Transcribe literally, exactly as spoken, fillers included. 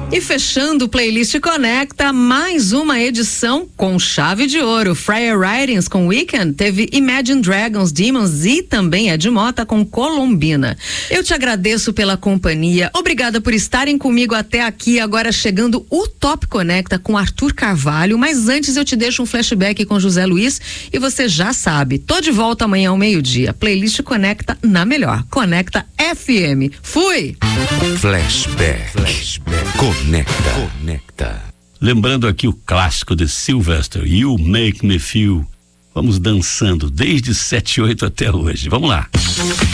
E fechando o Playlist Conecta, mais uma edição com chave de ouro. Freya Writings com Weekend, teve Imagine Dragons, Demons e também Ed Mota com Colombina. Eu te agradeço pela companhia, obrigada por estarem comigo até aqui. Agora chegando o Top Conecta com Arthur Carvalho, mas antes eu te deixo um flashback com José Luiz e você já sabe, tô de volta amanhã ao meio-dia. Playlist Conecta na melhor, Conecta F M. Fui! Flashback. Flashback. Conecta. Conecta. Lembrando aqui o clássico de Sylvester, You Make Me Feel. Vamos dançando desde sete e oito até hoje. Vamos lá.